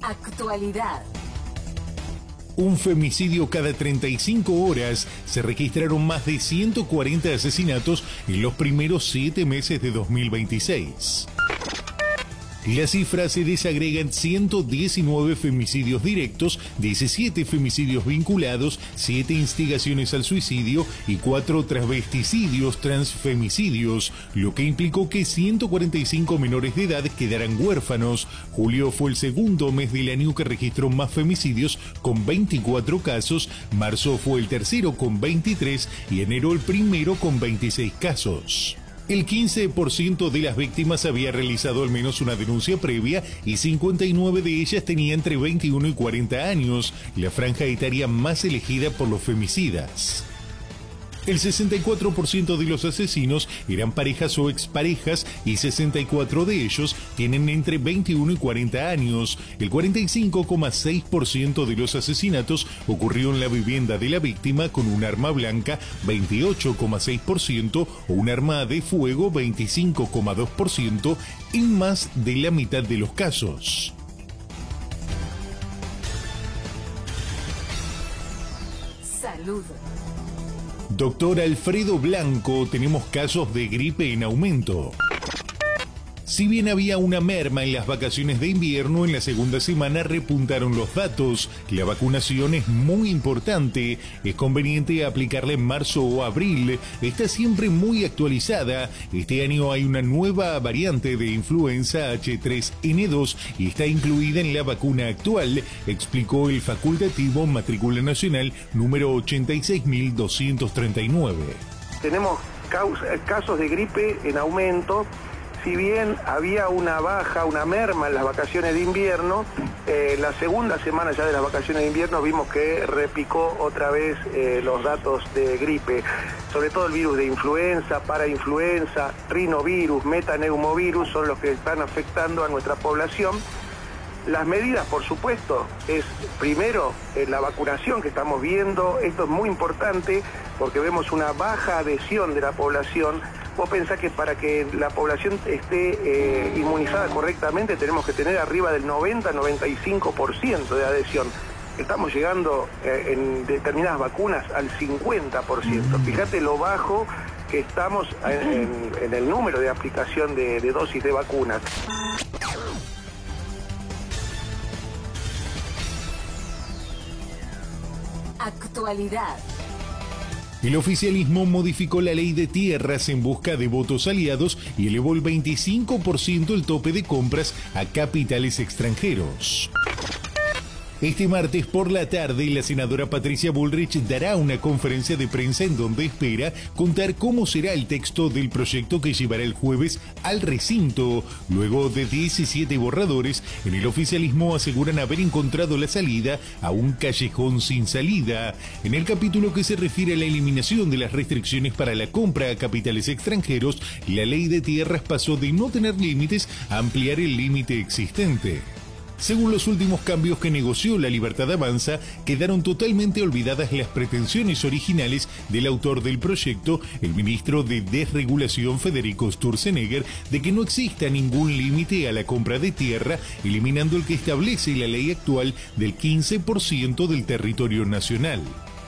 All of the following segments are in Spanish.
Actualidad. Un femicidio cada 35 horas. Se registraron más de 140 asesinatos en los primeros 7 meses de 2026. Las cifras se desagregan: 119 femicidios directos, 17 femicidios vinculados, 7 instigaciones al suicidio y 4 transvesticidios transfemicidios, lo que implicó que 145 menores de edad quedaran huérfanos. Julio fue el segundo mes del año que registró más femicidios, con 24 casos, marzo fue el tercero con 23 y enero el primero con 26 casos. El 15% de las víctimas había realizado al menos una denuncia previa y 59 de ellas tenían entre 21 y 40 años, la franja etaria más elegida por los femicidas. El 64% de los asesinos eran parejas o exparejas y 64 de ellos tienen entre 21 y 40 años. El 45,6% de los asesinatos ocurrió en la vivienda de la víctima con un arma blanca, 28,6%, o un arma de fuego, 25,2%, en más de la mitad de los casos. Salud. Doctor Alfredo Blanco, tenemos casos de gripe en aumento. Si bien había una merma en las vacaciones de invierno, en la segunda semana repuntaron los datos. La vacunación es muy importante. Es conveniente aplicarla en marzo o abril. Está siempre muy actualizada. Este año hay una nueva variante de influenza H3N2 y está incluida en la vacuna actual, explicó el facultativo matrícula nacional número 86.239. Tenemos casos de gripe en aumento. Si bien había una merma en las vacaciones de invierno, la segunda semana ya de las vacaciones de invierno vimos que repicó otra vez los datos de gripe, sobre todo el virus de influenza, parainfluenza, rinovirus, metaneumovirus son los que están afectando a nuestra población. Las medidas, por supuesto, es primero la vacunación que estamos viendo. Esto es muy importante porque vemos una baja adhesión de la población. Vos pensás que para que la población esté inmunizada correctamente tenemos que tener arriba del 90-95% de adhesión. Estamos llegando en determinadas vacunas al 50%. Fíjate lo bajo que estamos en el número de aplicación de dosis de vacunas. Actualidad. El oficialismo modificó la ley de tierras en busca de votos aliados y elevó el 25% el tope de compras a capitales extranjeros. Este martes por la tarde, la senadora Patricia Bullrich dará una conferencia de prensa en donde espera contar cómo será el texto del proyecto que llevará el jueves al recinto. Luego de 17 borradores, en el oficialismo aseguran haber encontrado la salida a un callejón sin salida. En el capítulo que se refiere a la eliminación de las restricciones para la compra a capitales extranjeros, la ley de tierras pasó de no tener límites a ampliar el límite existente. Según los últimos cambios que negoció La Libertad Avanza, quedaron totalmente olvidadas las pretensiones originales del autor del proyecto, el ministro de Desregulación Federico Sturzenegger, de que no exista ningún límite a la compra de tierra, eliminando el que establece la ley actual del 15% del territorio nacional.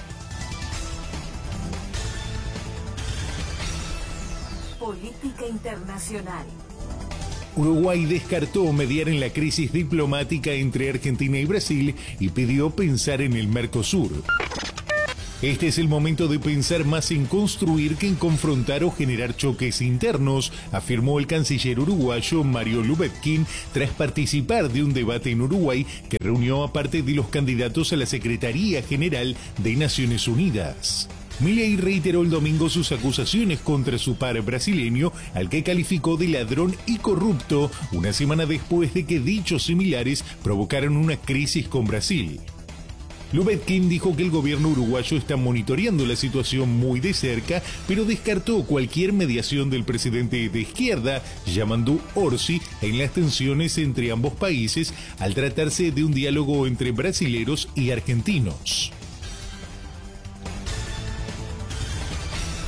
Política internacional. Uruguay descartó mediar en la crisis diplomática entre Argentina y Brasil y pidió pensar en el Mercosur. Este es el momento de pensar más en construir que en confrontar o generar choques internos, afirmó el canciller uruguayo Mario Lubetkin tras participar de un debate en Uruguay que reunió a parte de los candidatos a la Secretaría General de Naciones Unidas. Milei reiteró el domingo sus acusaciones contra su par brasileño, al que calificó de ladrón y corrupto, una semana después de que dichos similares provocaron una crisis con Brasil. Lubetkin dijo que el gobierno uruguayo está monitoreando la situación muy de cerca, pero descartó cualquier mediación del presidente de izquierda, Yamandu Orsi, en las tensiones entre ambos países al tratarse de un diálogo entre brasileros y argentinos.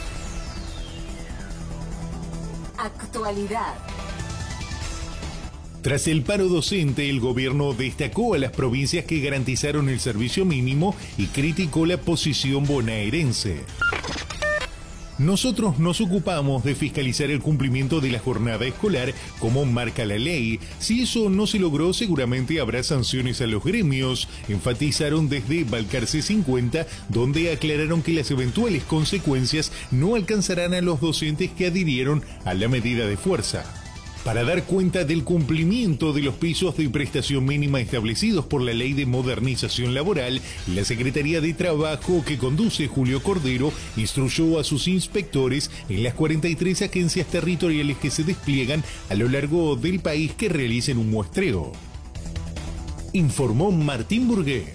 Actualidad. Tras el paro docente, el gobierno destacó a las provincias que garantizaron el servicio mínimo y criticó la posición bonaerense. Nosotros nos ocupamos de fiscalizar el cumplimiento de la jornada escolar como marca la ley. Si eso no se logró, seguramente habrá sanciones a los gremios, enfatizaron desde Balcarce 50, donde aclararon que las eventuales consecuencias no alcanzarán a los docentes que adhirieron a la medida de fuerza. Para dar cuenta del cumplimiento de los pisos de prestación mínima establecidos por la Ley de Modernización Laboral, la Secretaría de Trabajo que conduce Julio Cordero instruyó a sus inspectores en las 43 agencias territoriales que se despliegan a lo largo del país que realicen un muestreo. Informó Martín Burgué.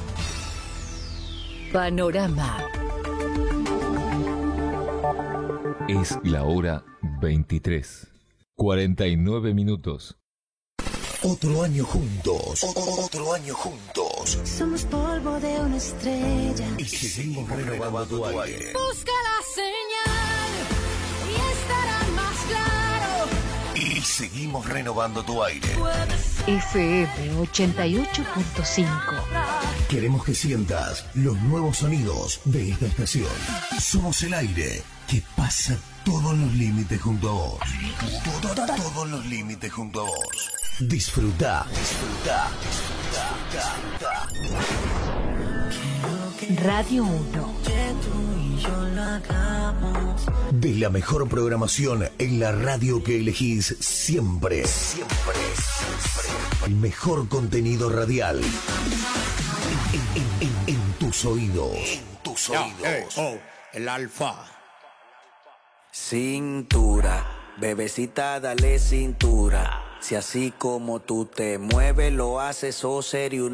Panorama. Es la hora 23:49. Otro año juntos. Otro año juntos. Somos polvo de una estrella. Y seguimos renovando tu aire. Busca la señal y estará más claro. Y seguimos renovando tu aire. FM 88.5. Queremos que sientas los nuevos sonidos de esta estación. Somos el aire que pasa todos los límites junto a vos. Todos los límites junto a vos. Disfruta. Radio 1. De la mejor programación en la radio que elegís siempre. El mejor contenido radial. En tus oídos. El alfa. Cintura, bebecita, dale cintura. Si así como tú te mueves, lo haces, oh serio.